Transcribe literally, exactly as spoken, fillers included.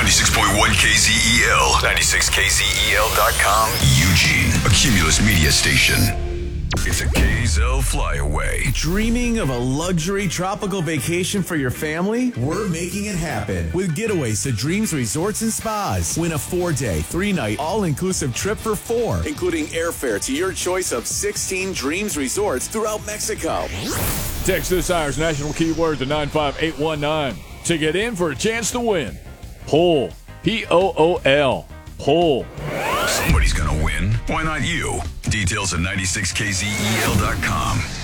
ninety-six point one K Z E L, ninety-six K Z E L dot com, Eugene, a Cumulus media station. It's a K Z L flyaway. Dreaming of a luxury tropical vacation for your family? We're making it happen with Getaways to Dreams Resorts and Spas. Win a four-day, three-night, all-inclusive trip for four, including airfare to your choice of sixteen Dreams Resorts throughout Mexico. Text this hour's national keyword to nine five eight one nine to get in for a chance to win. Pool. P O O L. Pool. Somebody's gonna win. Why not you? Details at ninety-six K Z E L dot com.